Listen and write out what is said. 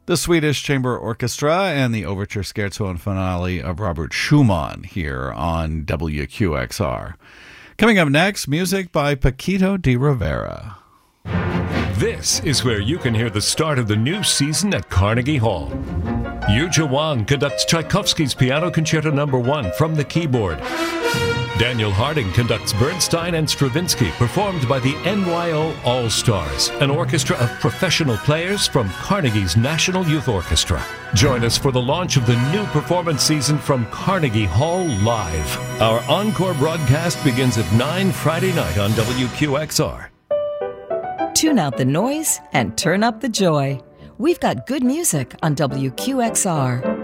the Swedish Chamber Orchestra and the Overture Scherzo and Finale of Robert Schumann here on WQXR. Coming up next, music by Paquito de Rivera. This is where you can hear the start of the new season at Carnegie Hall. Yuja Wang conducts Tchaikovsky's Piano Concerto No. 1 from the keyboard. Daniel Harding conducts Bernstein and Stravinsky, performed by the NYO All-Stars, an orchestra of professional players from Carnegie's National Youth Orchestra. Join us for the launch of the new performance season from Carnegie Hall Live. Our encore broadcast begins at 9 Friday night on WQXR. Tune out the noise and turn up the joy. We've got good music on WQXR.